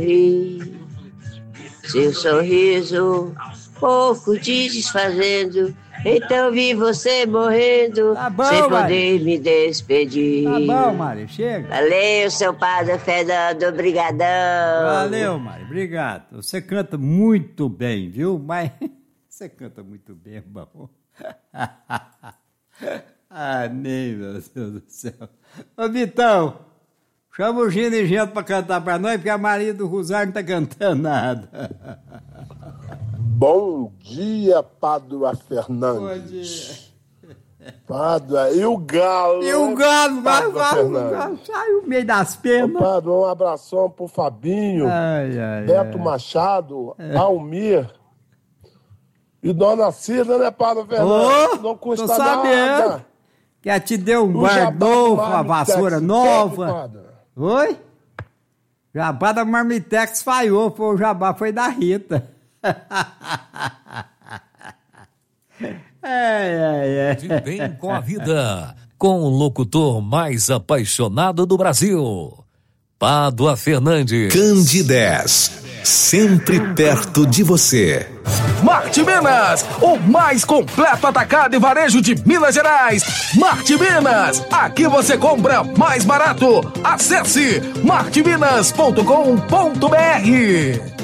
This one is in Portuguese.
Seu sorriso, pouco te desfazendo. Então vi você morrendo, tá bom, sem poder Mário. me despedir. Tá bom, Mário, chega. Valeu, seu padre Fernando, obrigadão. Valeu, Mário, obrigado. Você canta muito bem, viu? Mas você canta muito bem, irmão. Ah, nem, meu Deus do céu. Ô, Vitão, chama o Gino e Gento pra cantar pra nós, porque a Maria do Rosário não tá cantando nada. Bom dia, Pádua Fernandes. Bom dia. Pádua, e o galo? E o galo, Pádua vai, Fernandes. saiu no meio das Ô, penas. Pádua, um abração pro Fabinho, Beto Machado, Almir e Dona Cida, né, Pádua Fernandes? Ô, não custa tô sabendo. nada. Que ela te deu um O guarda jabá do novo, uma Marmitex, vassoura teve, nova. Pádua? Oi? Jabá da Marmitex falhou, o jabá foi da Rita. De bem com a vida, com o locutor mais apaixonado do Brasil, Pádua Fernandes. Candidez, sempre perto de você. Marte Minas, o mais completo atacado e varejo de Minas Gerais. Marte Minas, aqui você compra mais barato. Acesse marteminas.com.br.